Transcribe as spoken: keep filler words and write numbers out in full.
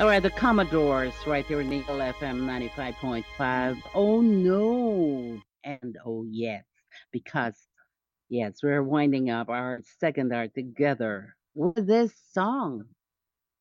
All right, the Commodores right here in Eagle F M ninety-five point five. Oh no. And oh yes, because yes, we're winding up our second hour together with this song.